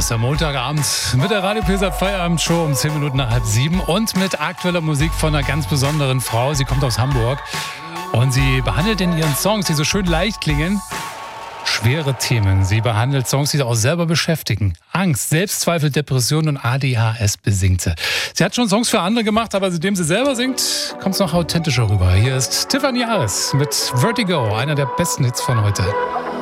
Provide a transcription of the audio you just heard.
ist der Montagabend mit der Radio Pilser Feierabendshow um 10 Minuten nach halb 7 und mit aktueller Musik von einer ganz besonderen Frau. Sie kommt aus Hamburg und sie behandelt in ihren Songs, die so schön leicht klingen, schwere Themen. Sie behandelt Songs, die sie auch selber beschäftigen. Angst, Selbstzweifel, Depression und ADHS besingt sie. Sie hat schon Songs für andere gemacht, aber seitdem sie selber singt, kommt es noch authentischer rüber. Hier ist Tiffany Harris mit Vertigo, einer der besten Hits von heute.